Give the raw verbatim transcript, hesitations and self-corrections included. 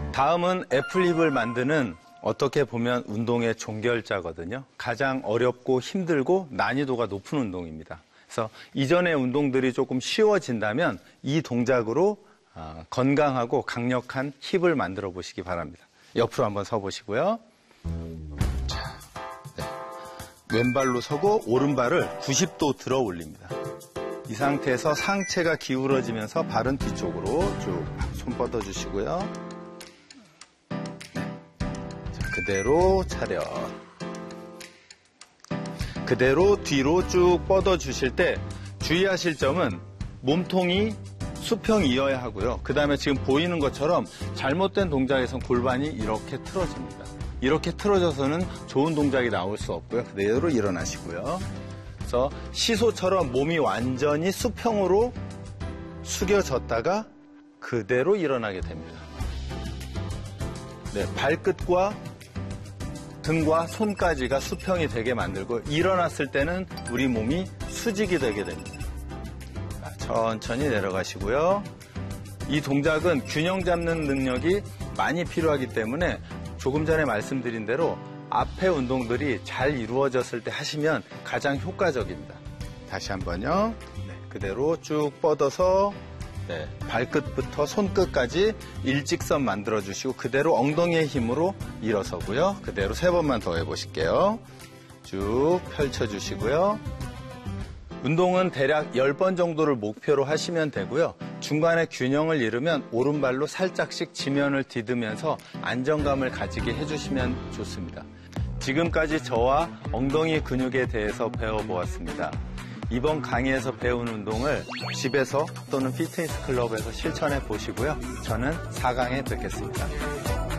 다음은 애플힙을 만드는 어떻게 보면 운동의 종결자거든요. 가장 어렵고 힘들고 난이도가 높은 운동입니다. 그래서 이전의 운동들이 조금 쉬워진다면 이 동작으로 건강하고 강력한 힙을 만들어 보시기 바랍니다. 옆으로 한번 서 보시고요. 자, 네. 왼발로 서고 오른발을 구십 도 들어 올립니다. 이 상태에서 상체가 기울어지면서 발은 뒤쪽으로 쭉 손 뻗어 주시고요. 그대로 차렷. 그대로 뒤로 쭉 뻗어 주실 때 주의하실 점은 몸통이 수평이어야 하고요. 그 다음에 지금 보이는 것처럼 잘못된 동작에선 골반이 이렇게 틀어집니다. 이렇게 틀어져서는 좋은 동작이 나올 수 없고요. 그대로 일어나시고요. 그래서 시소처럼 몸이 완전히 수평으로 숙여졌다가 그대로 일어나게 됩니다. 네, 발끝과 등과 손까지가 수평이 되게 만들고 일어났을 때는 우리 몸이 수직이 되게 됩니다. 천천히 내려가시고요. 이 동작은 균형 잡는 능력이 많이 필요하기 때문에 조금 전에 말씀드린 대로 앞에 운동들이 잘 이루어졌을 때 하시면 가장 효과적입니다. 다시 한번요. 네, 그대로 쭉 뻗어서 네, 발끝부터 손끝까지 일직선 만들어주시고 그대로 엉덩이의 힘으로 일어서고요. 그대로 세 번만 더 해보실게요. 쭉 펼쳐주시고요. 운동은 대략 열 번 정도를 목표로 하시면 되고요. 중간에 균형을 잃으면 오른발로 살짝씩 지면을 디디면서 안정감을 가지게 해주시면 좋습니다. 지금까지 저와 엉덩이 근육에 대해서 배워보았습니다. 이번 강의에서 배운 운동을 집에서 또는 피트니스 클럽에서 실천해 보시고요. 저는 사 강에 뵙겠습니다.